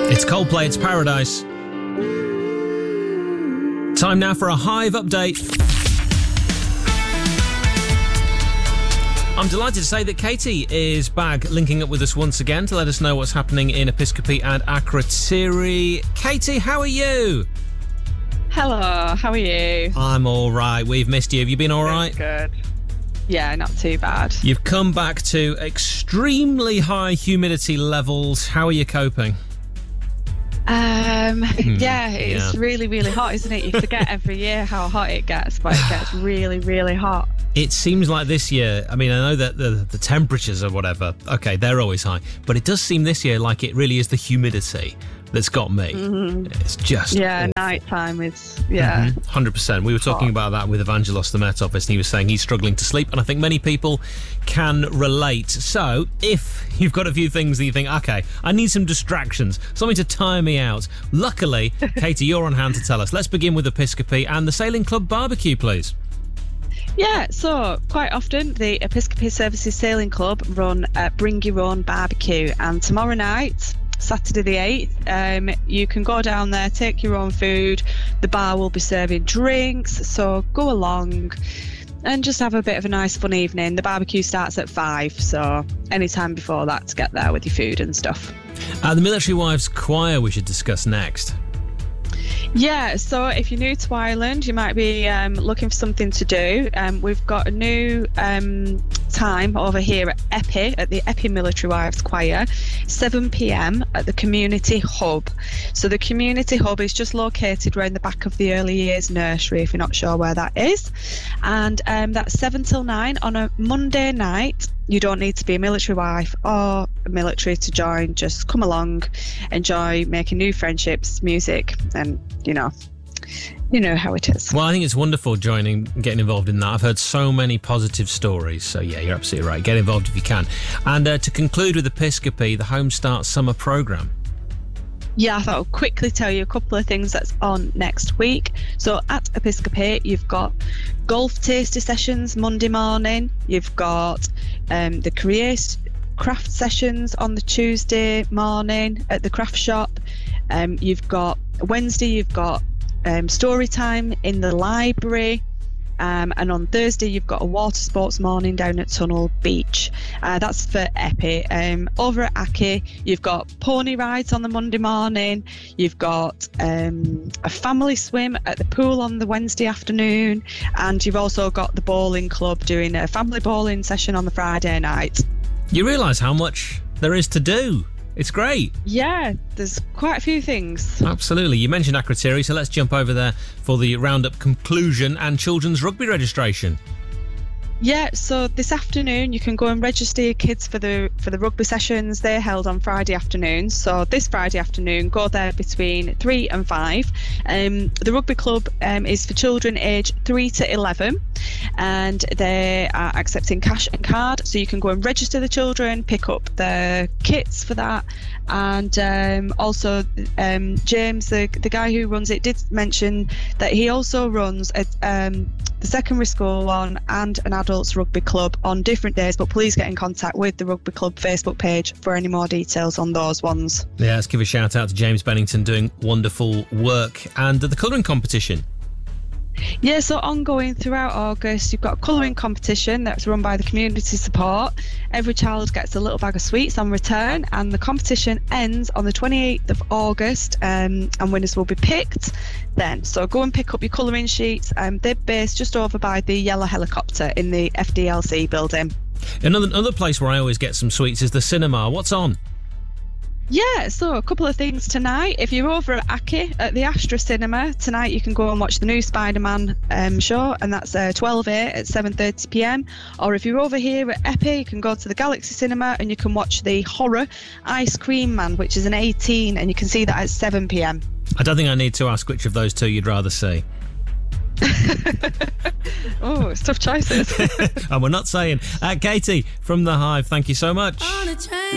It's Coldplay, it's Paradise. Time now for a Hive update. I'm delighted to say that Katie is back, linking up with us once again to let us know what's happening in Episcopi and Akrotiri. Katie, how are you? Hello, how are you? I'm all right. We've missed you. Have you been all right? Good. Yeah, not too bad. You've come back to extremely high humidity levels. How are you coping? Yeah, it's really, really hot, isn't it? You forget every year how hot it gets, but it gets really, really hot. It seems like this year, I mean, I know that the temperatures or whatever, okay, they're always high, but it does seem this year like it really is the humidity that's got me. Mm-hmm. It's just... Yeah, night time is, yeah. 100%. We were talking about that with Evangelos Themetopoulos, and he was saying he's struggling to sleep, and I think many people can relate. So, if you've got a few things that you think, okay, I need some distractions, something to tire me out, luckily, Katie, you're on hand to tell us. Let's begin with Episcopi and the Sailing Club barbecue, please. Yeah, so quite often the Episcopi Services Sailing Club run a Bring Your Own barbecue, and tomorrow night, Saturday the 8th, you can go down there, take your own food. The bar will be serving drinks, so go along and just have a bit of a nice fun evening. The barbecue starts at 5, so any time before that to get there with your food and stuff. The Military Wives Choir we should discuss next. Yeah, so if you're new to Ireland, you might be looking for something to do. We've got a new time over here at EPI, at the EPI Military Wives Choir, 7 p.m. at the Community Hub. So the Community Hub is just located around the back of the Early Years Nursery, if you're not sure where that is. And that's 7 till 9 on a Monday night. You don't need to be a military wife or a military to join. Just come along, enjoy making new friendships, music, and you know how it is. Well, I think it's wonderful getting involved in that. I've heard so many positive stories. So yeah, you're absolutely right. Get involved if you can. And to conclude with Episcopi, the Home Start Summer Programme. Yeah, I thought I'll quickly tell you a couple of things that's on next week. So at Episcopi, you've got golf tasty sessions Monday morning. You've got the craft sessions on the Tuesday morning at the craft shop. You've got Wednesday, you've got story time in the library. And on Thursday, you've got a water sports morning down at Tunnel Beach. That's for EPI. Over at Aki, you've got pony rides on the Monday morning. You've got a family swim at the pool on the Wednesday afternoon. And you've also got the bowling club doing a family bowling session on the Friday night. You realise how much there is to do. It's great. Yeah, there's quite a few things. Absolutely. You mentioned Akrotiri, so let's jump over there for the roundup conclusion and children's rugby registration. Yeah, so this afternoon you can go and register your kids for the rugby sessions. They're held on Friday afternoons. So this Friday afternoon, go there between 3 and 5. The rugby club is for children aged 3 to 11, and they are accepting cash and card. So you can go and register the children, pick up the kits for that. And also James, the guy who runs it, did mention that he also runs the secondary school one and an adults rugby club on different days, but please get in contact with the rugby club Facebook page for any more details on those ones. Yeah, let's give a shout out to James Bennington doing wonderful work. And the colouring competition. Yeah, so ongoing throughout August, you've got a colouring competition that's run by the community support. Every child gets a little bag of sweets on return, and the competition ends on the 28th of August, and winners will be picked then. So go and pick up your colouring sheets. They're based just over by the Yellow Helicopter in the FDLC building. Another place where I always get some sweets is the cinema. What's on? Yeah, so a couple of things tonight. If you're over at Aki at the Astra Cinema tonight, you can go and watch the new Spider-Man show, and that's 12/8 at 7:30 p.m. Or if you're over here at Epi, you can go to the Galaxy Cinema and you can watch the horror Ice Cream Man, which is an 18, and you can see that at 7 p.m. I don't think I need to ask which of those two you'd rather see. Oh, it's tough choices. And we're not saying. Katie from The Hive, thank you so much.